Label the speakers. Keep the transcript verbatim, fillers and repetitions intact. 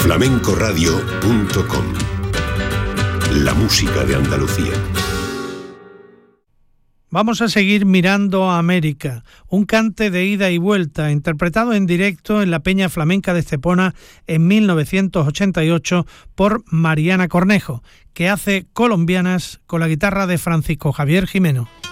Speaker 1: flamenco radio punto com. La música de Andalucía.
Speaker 2: Vamos a seguir mirando a América, un cante de ida y vuelta, interpretado en directo en la Peña Flamenca de Estepona en mil novecientos ochenta y ocho por Mariana Cornejo, que hace colombianas con la guitarra de Francisco Javier Jimeno.